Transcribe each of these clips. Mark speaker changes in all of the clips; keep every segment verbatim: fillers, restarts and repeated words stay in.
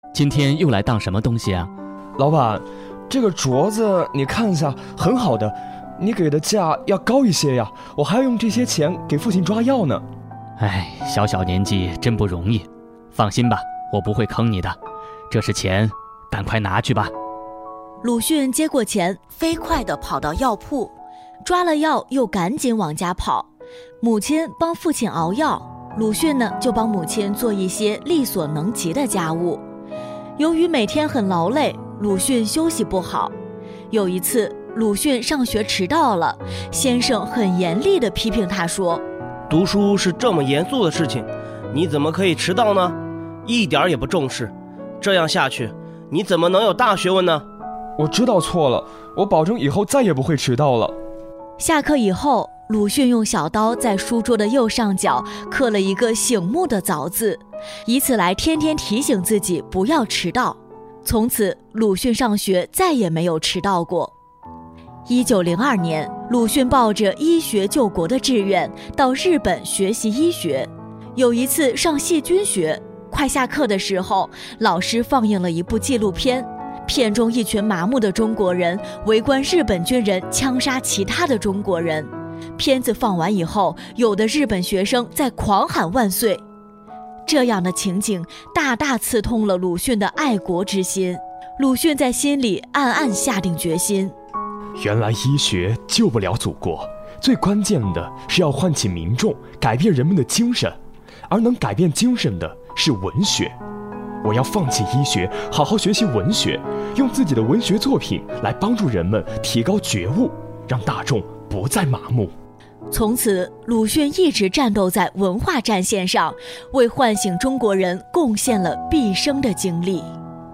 Speaker 1: 今天又来当什么东西啊？
Speaker 2: 老板，这个镯子你看一下，很好的，你给的价要高一些呀，我还要用这些钱给父亲抓药呢。
Speaker 1: 哎，小小年纪真不容易。放心吧，我不会坑你的，这是钱，赶快拿去吧。
Speaker 3: 鲁迅接过钱，飞快地跑到药铺，抓了药又赶紧往家跑。母亲帮父亲熬药，鲁迅呢就帮母亲做一些力所能及的家务。由于每天很劳累，鲁迅休息不好。有一次，鲁迅上学迟到了，先生很严厉地批评他说：
Speaker 4: 读书是这么严肃的事情，你怎么可以迟到呢？一点也不重视，这样下去，你怎么能有大学问呢？
Speaker 2: 我知道错了，我保证以后再也不会迟到了。
Speaker 3: 下课以后，鲁迅用小刀在书桌的右上角刻了一个醒目的早字，以此来天天提醒自己不要迟到。从此，鲁迅上学再也没有迟到过。一九零二年，鲁迅抱着医学救国的志愿到日本学习医学。有一次上细菌学，快下课的时候，老师放映了一部纪录片，片中一群麻木的中国人围观日本军人枪杀其他的中国人。片子放完以后，有的日本学生在狂喊万岁。这样的情景大大刺痛了鲁迅的爱国之心。鲁迅在心里暗暗下定决心，
Speaker 2: 原来医学救不了祖国，最关键的是要唤起民众，改变人们的精神，而能改变精神的是文学。我要放弃医学，好好学习文学，用自己的文学作品来帮助人们提高觉悟，让大众不再麻木。
Speaker 3: 从此，鲁迅一直战斗在文化战线上，为唤醒中国人贡献了毕生的精力。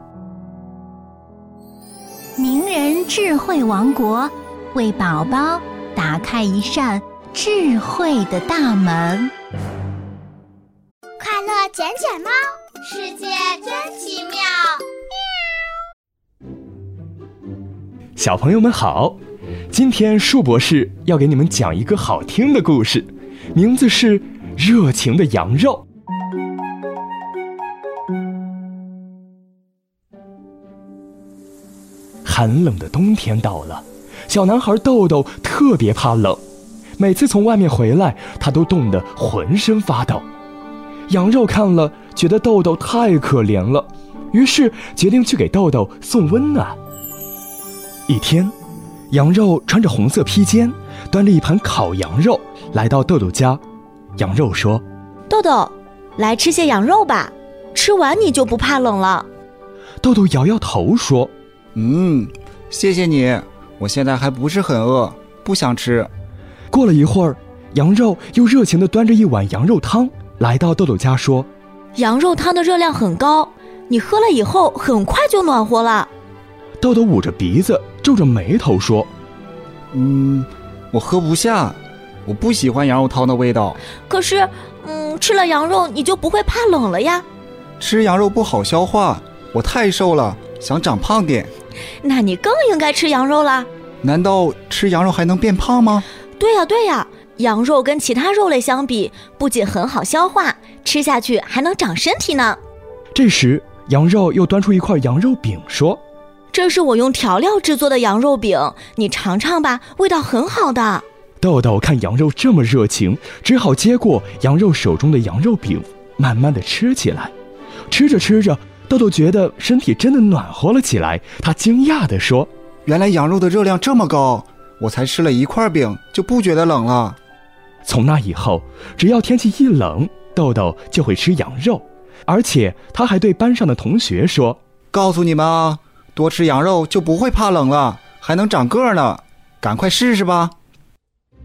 Speaker 5: 名人智慧王国，为宝宝打开一扇智慧的大门。
Speaker 6: 快乐捡捡猫，世界真奇妙。
Speaker 2: 小朋友们好，今天树博士要给你们讲一个好听的故事，名字是《热情的羊肉》。寒冷的冬天到了，小男孩豆豆特别怕冷，每次从外面回来，他都冻得浑身发抖。羊肉看了，觉得豆豆太可怜了，于是决定去给豆豆送温暖。一天，羊肉穿着红色披肩，端着一盘烤羊肉来到豆豆家。羊肉说：
Speaker 3: 豆豆，来吃些羊肉吧，吃完你就不怕冷了。
Speaker 2: 豆豆摇摇头说：
Speaker 7: 嗯，谢谢你，我现在还不是很饿，不想吃。
Speaker 2: 过了一会儿，羊肉又热情地端着一碗羊肉汤来到豆豆家说：
Speaker 3: 羊肉汤的热量很高，你喝了以后很快就暖和了。
Speaker 2: 豆豆捂着鼻子皱着眉头说：
Speaker 7: 嗯，我喝不下，我不喜欢羊肉汤的味道。
Speaker 3: 可是嗯，吃了羊肉你就不会怕冷了呀。
Speaker 7: 吃羊肉不好消化，我太瘦了，想长胖点。
Speaker 3: 那你更应该吃羊肉啦。
Speaker 7: 难道吃羊肉还能变胖吗？
Speaker 3: 对呀对呀，羊肉跟其他肉类相比，不仅很好消化，吃下去还能长身体呢。
Speaker 2: 这时羊肉又端出一块羊肉饼说：
Speaker 3: 这是我用调料制作的羊肉饼，你尝尝吧，味道很好的。
Speaker 2: 豆豆看羊肉这么热情，只好接过羊肉手中的羊肉饼，慢慢地吃起来。吃着吃着，豆豆觉得身体真的暖和了起来，他惊讶地说：
Speaker 7: 原来羊肉的热量这么高，我才吃了一块饼就不觉得冷了。
Speaker 2: 从那以后，只要天气一冷，豆豆就会吃羊肉，而且他还对班上的同学说：
Speaker 7: 告诉你们啊，多吃羊肉就不会怕冷了，还能长个儿呢，赶快试试吧。